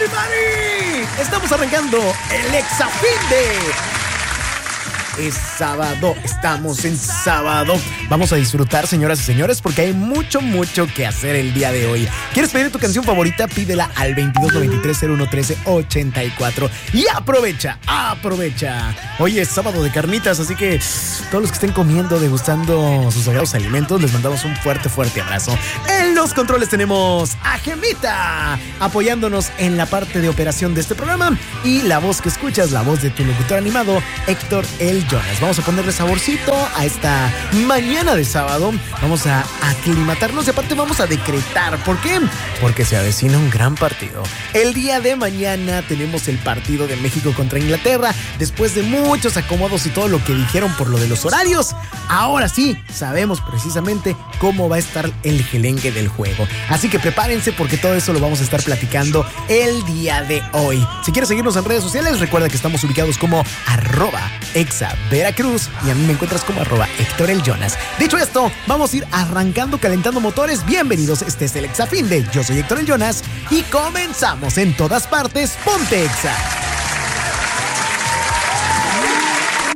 everybody! Estamos arrancando el Exafinde. Es sábado, estamos en sábado. Vamos a disfrutar, señoras y señores, porque hay mucho que hacer el día de hoy. ¿Quieres pedir tu canción favorita? Pídela al 2293-0113-84. Y aprovecha. Hoy es sábado de carnitas, así que todos los que estén comiendo, degustando sus sagrados alimentos, les mandamos un fuerte abrazo. En los controles tenemos a Gemita, apoyándonos en la parte de operación de este programa. Y la voz que escuchas, la voz de tu locutor animado, Héctor El Jonas. Vamos a ponerle saborcito a esta mañana de sábado. Vamos a aclimatarnos y aparte vamos a decretar. ¿Por qué? Porque se avecina un gran partido. El día de mañana tenemos el partido de México contra Inglaterra. Después de muchos acomodos y todo lo que dijeron por lo de los horarios, ahora sí sabemos precisamente cómo va a estar el gelengue del juego. Así que prepárense porque todo eso lo vamos a estar platicando el día de hoy. Si quieres seguirnos en redes sociales, recuerda que estamos ubicados como @ExaVeracruz y a mí me encuentras como @Héctor El Jonas. Dicho esto, vamos a ir arrancando, calentando motores. Bienvenidos, este es el Exafinde. Yo soy Héctor El Jonas y comenzamos en todas partes. ¡Ponte Exa!